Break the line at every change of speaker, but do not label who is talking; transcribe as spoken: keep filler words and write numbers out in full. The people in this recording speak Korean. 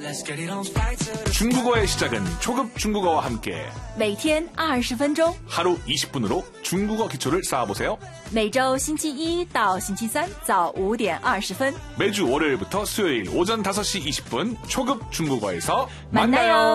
중국어의 시작은 초급 중국어와 함께
每天二十分钟
하루 이십 분으로 중국어 기초를 쌓아보세요.
每周星期一到星期三早五点二十分
매주 월요일부터 수요일 오전 다섯 시 이십 분 초급 중국어에서
만나요.
만나요.